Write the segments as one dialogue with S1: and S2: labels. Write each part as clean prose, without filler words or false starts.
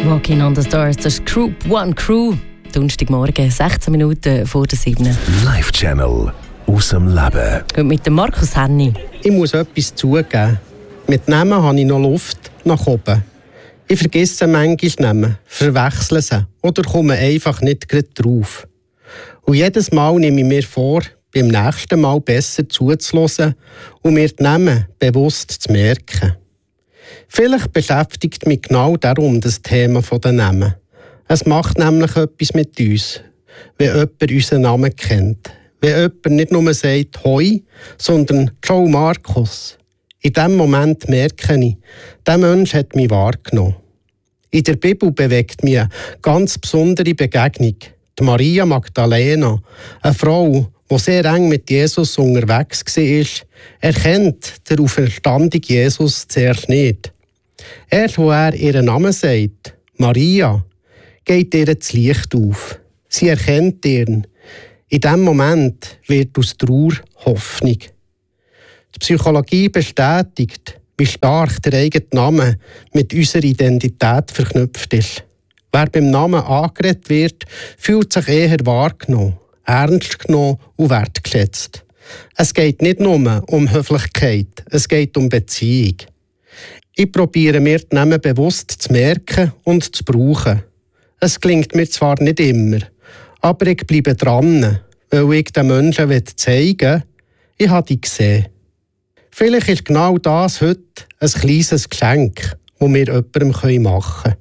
S1: Walking on the Stars, das ist Group One Crew. Donnerstagmorgen, 16 Minuten vor der 7.
S2: Live Channel aus dem Leben.
S1: Und mit dem Markus Henny.
S3: Ich muss etwas zugeben. Mit Namen habe ich noch Luft nach oben. Ich vergesse manchmal Namen, verwechsle sie oder komme einfach nicht gerade drauf. Und jedes Mal nehme ich mir vor, beim nächsten Mal besser zuzuhören und mir die Namen bewusst zu merken. Vielleicht beschäftigt mich genau darum das Thema der Namen. Es macht nämlich etwas mit uns, wenn jemand unseren Namen kennt. Wenn jemand nicht nur sagt «Hoi», sondern «Ciao Markus». In diesem Moment merke ich, dieser Mensch hat mich wahrgenommen. In der Bibel bewegt mich eine ganz besondere Begegnung. Die Maria Magdalena, eine Frau, die sehr eng mit Jesus unterwegs war, erkennt den auferstandenen Jesus zuerst nicht. Erst wo er ihren Namen sagt, Maria, geht ihr das Licht auf. Sie erkennt ihn. In diesem Moment wird aus Trauer Hoffnung. Die Psychologie bestätigt, wie stark der eigene Name mit unserer Identität verknüpft ist. Wer beim Namen angeredet wird, fühlt sich eher wahrgenommen, ernst genommen und wertgeschätzt. Es geht nicht nur um Höflichkeit, es geht um Beziehung. Ich probiere mir die Namen bewusst zu merken und zu brauchen. Es gelingt mir zwar nicht immer, aber ich bleibe dran, weil ich den Menschen zeigen will, ich habe dich gesehen. Vielleicht ist genau das heute ein kleines Geschenk, das wir jemandem machen können.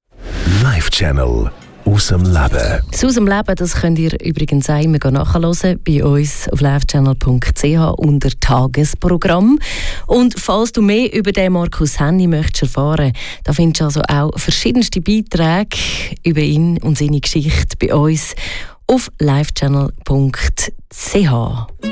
S2: Live Channel aus dem Leben.
S1: Das «Aus dem Leben», das könnt ihr übrigens auch immer nachhören bei uns auf livechannel.ch unter Tagesprogramm. Und falls du mehr über den Markus Henny möchtest erfahren, da findest du also auch verschiedenste Beiträge über ihn und seine Geschichte bei uns auf livechannel.ch.